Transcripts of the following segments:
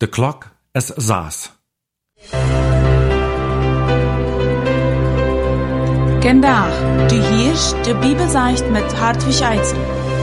De klok is 6. Vandaag, du hörst de Bibelzeicht mit Hartwig Eitzel.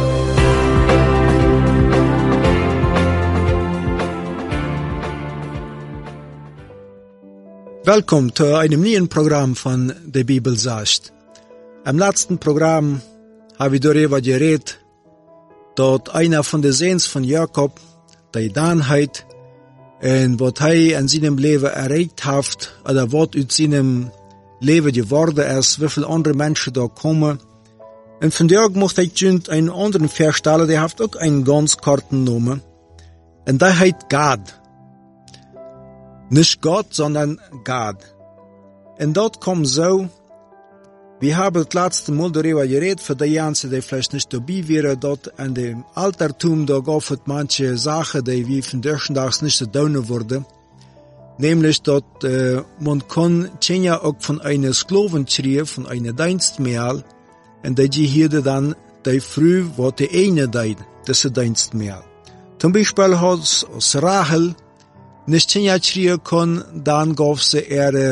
Welkom zu einem neuen Programm von der Bibelzeicht. Im letzten Programm habe ich darüber geredet, dass einer von den Sehens von Jakob, die Danheit, und was er in seinem Leben erreicht hat, oder was aus seinem Leben geworden ist, wie viele andere Menschen da kommen. Und von der möchte ich einen anderen Vers stellen, der hat auch einen ganz kurzen Namen. Und der heißt Gad. Nicht Gott, sondern Gad. Und dort kommt so, wir haben das letzte Mal darüber geredet, für die Jansen, die vielleicht nicht dabei wären, dort in dem Altertum, da gab es manche Sachen, die wie von durchschnittlich nicht getan wurden. Nämlich, dass man kann Tjenja auch von einer Sklavenschrie, von einer Dienstmehl, und die hier dann, die früh, was die eine deed, das ist Dienstmehl. Zum Beispiel hat aus Rachel nicht Tjenja schrie kann, dann gab sie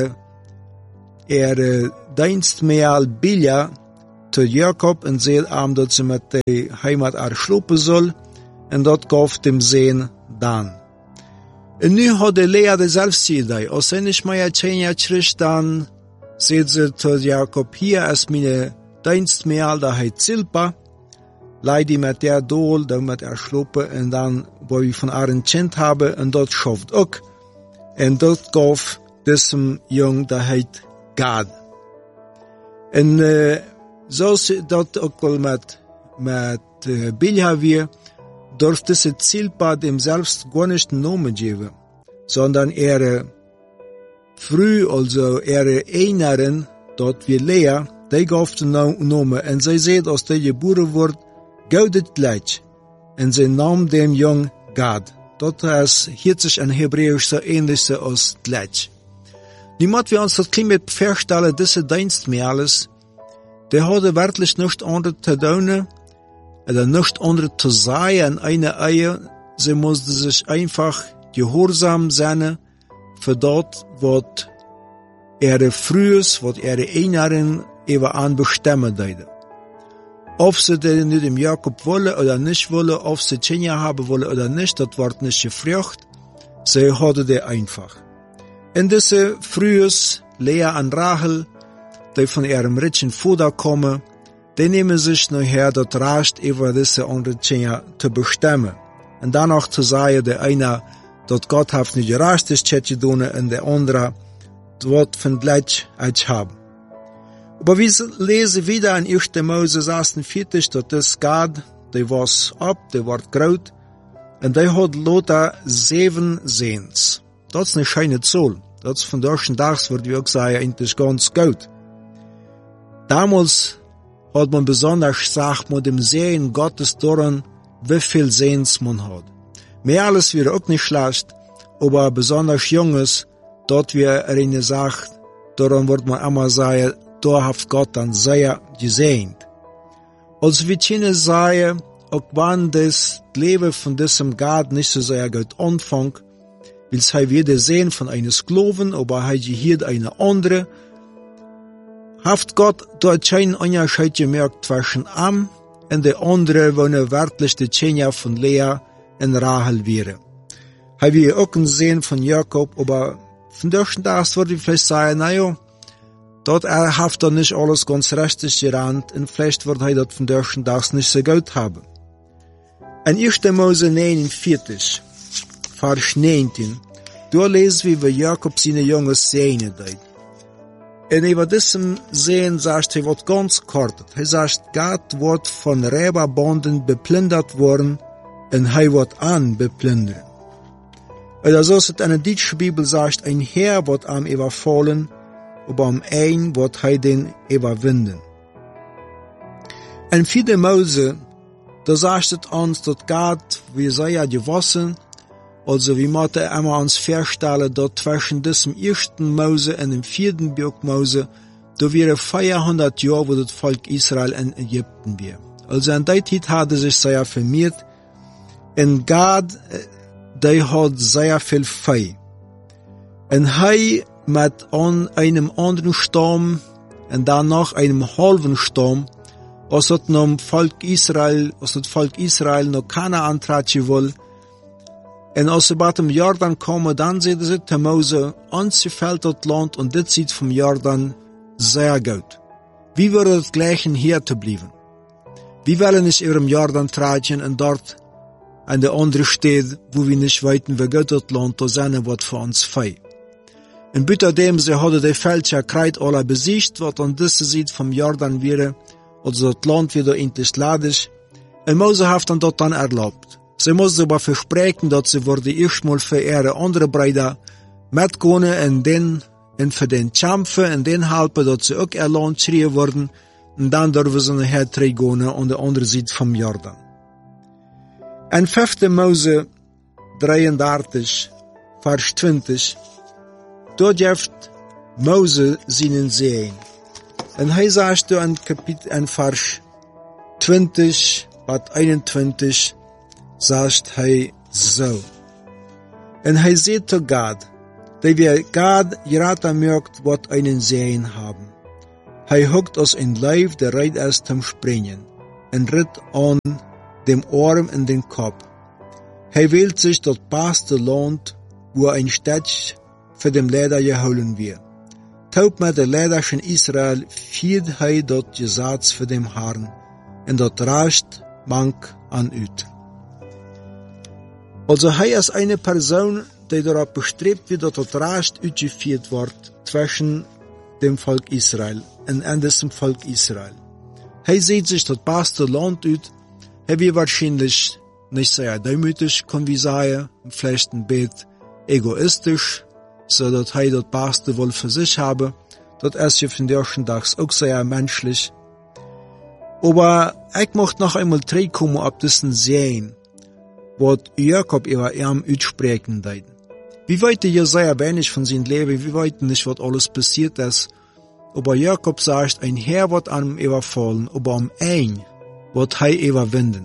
ihre Dienstmehl Bilja zu Jakob und sie am, dass sie mit der Heimat erschlupen soll, und dort gab dem Sehen dann. Und nu hat Lea de selbst Idee. Als sie nicht mehr Tjenja schrie, dann sagt sie zu Jakob, hier ist meine Dienstmehl, da heißt Zilpa, leid die mit der Dol, da mit erschlupen, und dann, wo ich von ihren Kind habe, und dort schafft auch, und dort gab diesem Jungen, da heißt Gad. Und so ist das auch mit Bilha wir, durfte sie Zilpa dem selbst gar nicht einen Namen geben, sondern früh, also Einerin, dort wie Lea, die gab den Namen, und sie sieht, als die geboren wird, gaudet gleich, und sie nahm dem Jungen Gad. Dort hört sich in Hebräisch so ähnlich als gleich. Niemand wir uns das Klima vorstellen, diese Dienstmehles, die hatte wirklich nichts anderes zu tun, oder nichts anderes zu sagen in einer Ehe. Sie musste sich einfach gehorsam sein für das, was ihre Frühes, was ihre Einerin eben anbestimmen würde. Ob sie denn nicht im Jakob wollen oder nicht wollen, ob sie Tjenja haben wollen oder nicht, das wird nicht gefragt. Sie hatte die einfach. In diese Frühes, Lea und Rachel, die von ihrem reichen Vater kommen, die nehmen sich nachher das Recht, über diese andere Tjenja zu bestimmen. Und dann auch zu sagen, der eine, dass Gott hat nicht Gerechtigkeit getan, und der andere, wird von gleich als haben. Aber wir lesen wieder in 1. Mose 46, dass das Gad, der war ab, der war groß, und der hat lauter 7 Sehens. Das ist eine schöne Zahl. Das ist von solchen Tags, würde ich auch sagen, eigentlich ganz gut. Damals hat man besonders gesagt, mit dem Sehen Gottes daran, wie viel Sehens man hat. Mehr alles wäre auch nicht schlecht, aber besonders Junges, dort wir eine sagt, daran wird man immer sagen, da hat Gott dann sehr gesehen. Als wir können sagen, auch wenn das Leben von diesem Gad nicht so sehr gut anfängt, will er wieder sehen von einem Sklaven, aber er hier eine andere, hat Gott dort keinen Unterschied gemerkt zwischen ihm und der andere, wo er wirklich die Tjenja von Lea und Rachel wäre. Er will auch sehen von Jakob, aber von solchen Tagen würde ich vielleicht sagen, naja, dort hat er nicht alles ganz richtig gerannt, und vielleicht wird er das von solchen Tagen nicht so gut haben. In 1. Mose 49, Vers 19, da lesen wir, wie Jakob seine Jungen sehen deed. Und über diesem Sehen sagt er, was ganz kurz. Er sagt, Gad wird von Räuberbanden beplündert worden, und er wird beplündert. Oder so ist es in der deutschen Bibel sagt, ein Herr wird am überfallen, aber am ein wird er den überwinden. In 4. Mose, da sagt es uns, dass Gad, wie sei ja gewassen, also wir müssen immer uns vorstellen, dass zwischen diesem 1. Mose und dem 4. Buch Mose, da wäre 400 Jahre, wo das Volk Israel in Ägypten wäre. Also in der Zeit hatte sich sehr vermehrt, und Gad, die hat sehr viel Vieh. Und hij mit einem anderen Stamm und dann noch einem halben Stamm, als het Volk Israel noch keiner antratschen will. Und als sie bei dem Jordan kommen, dann sehen sie zu Mose, uns gefällt das Land und das sieht vom Jordan sehr gut. Wie würde das Gleiche hier zu bleiben? Wir wollen nicht über den Jordan tragen und dort an der andere steht, wo wir nicht weiten, wie Gott das Land, das seine wird für uns frei. Und bitte dem, sie hatte die Fälscher kreit alle besiegt, was an diese Seite vom Jordan wäre, also das Land wieder endlich ladisch. Und Mose hat dann dort dann erlaubt. Sie musste aber versprechen, dass sie wurde erstmal für ihre andere Brüder mitgehen und für den kämpfen und den helfen, dass sie auch erlaubt schreien wurden. Und dann dürfen sie nachher zurückgehen an der anderen Seite vom Jordan. In 5. Mose 33, Vers 20, dort gibt Mose seinen Sehen. Und er sagt in Vers 20, bis 21, sagt er so. Und er sagt zu Gott, dass wir Gott gerade mögt, was einen Sehen haben. Er huckt aus ein Leib, der reit ist zum Springen, und ritt an dem Arm in den Kopf. Er wählt sich das beste Land, wo ein Städtchen für den Leder geholen wird. Taub mit der Lederchen Israel fiel er dort Gesetz für den Herrn, und dort racht mank an üt. Also er ist eine Person, die darauf bestrebt wird, dass dort racht utgeführt wird zwischen dem Volk Israel und dem Volk Israel. Er sieht sich das beste Land ut. Er wird wahrscheinlich nicht sehr demütig, kann wir sagen, vielleicht ein bisschen egoistisch, so dass er das beste wohl für sich habe. Das ist ja von der ersten Tags auch sehr menschlich. Aber ich möchte noch einmal zurückkommen auf diesen Sehen, was Jakob über ihm aussprechen wird. Wir wissen ja sehr wenig von seinem Leben, wir wissen nicht, was alles passiert ist. Aber Jakob sagt, ein Herr wird an ihm überfallen, aber ein wird er überwinden.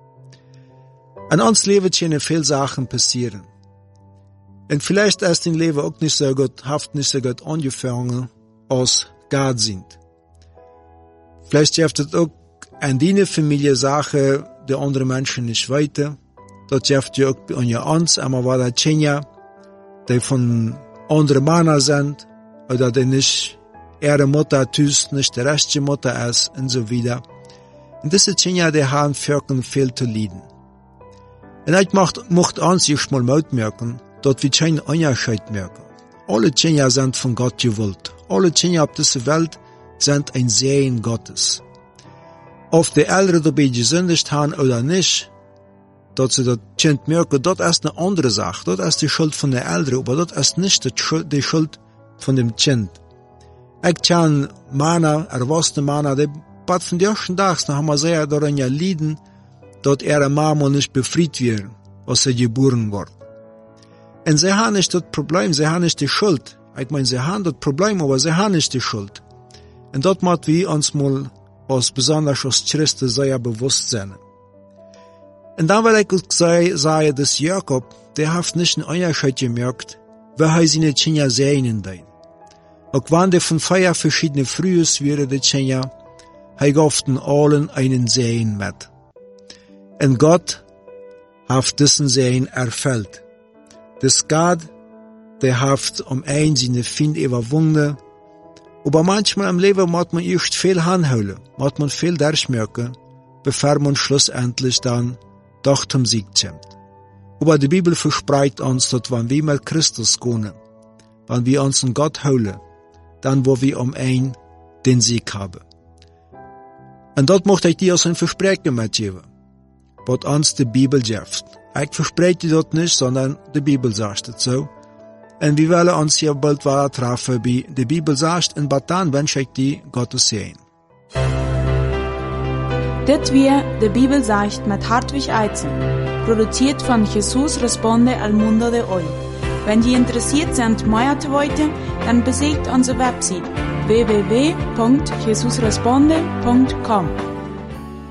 An uns Leben können viele Sachen passieren. Und vielleicht ist dein Leben auch nicht so gut, nicht so gut angefangen, als Gott sind. Vielleicht gibt es auch an deiner Familie Sachen, die andere Menschen nicht weiter. Das gibt es auch an uns, aber war das Tschenja, die von anderen Männern sind, oder die nicht ihre Mutter tust, nicht die rechte Mutter ist, und so weiter. Und diese Tschenja, die haben viel zu leiden. Und ich möchte uns erst mal mitmerken, dass wir keinen Unterschied merken. Alle Tschenja sind von Gott gewollt. Alle Tschenja auf dieser Welt sind ein Segen Gottes. Ob die Eltern dabei gesündigt haben oder nicht, dass sie das Kind merken, das ist eine andere Sache. Das ist die Schuld von den Eltern, aber das ist nicht die Schuld von dem Kind. Ich kenne Männer, erwachsene Männer, die von den ersten Tagen haben wir sehr daran gelitten, dass ihre Mama nicht befreit wird, als sie geboren wird. Und sie haben nicht das Problem, sie haben nicht die Schuld. Ich meine, sie haben das Problem, aber sie haben nicht die Schuld. Und das muss wir uns mal besonders als Christen sehr bewusst sein. Und dann will ich auch sagen, dass Jakob, der hat nicht einen Unterschied gemerkt, weil er seine Kinder sehen will. Auch wenn der von 4 verschiedene Frühes wäre, die Kinder, er gab den allen einen Sehen mit. Und Gott hat diesen Sehen erfüllt. Das Gott, der hat einen seine Feinde überwunden. Aber manchmal im Leben muss man erst viel anholen, muss man viel durchmerken, bevor man schlussendlich dann doch zum Sieg kommt. Aber die Bibel verspricht uns, dass wenn wir mit Christus gehen, wenn wir uns an Gott holen, dann wo wir einen den Sieg haben. Und dort möchte ich dir als ein Versprechen mitgeben, was uns die Bibel gibt. Ich verspreche dir dort nicht, sondern die Bibel sagt es so. Und wir wollen uns hier bald weiter treffen, wie die Bibel sagt, und dann wünsche ich dir Gottes Segen. Das wir die Bibel sagt mit Hartwig Eizen, produziert von Jesus Responde al Mundo de Hoy. Wenn Sie interessiert sind, mehr zu wissen, dann besucht unsere Website www.jesusresponde.com.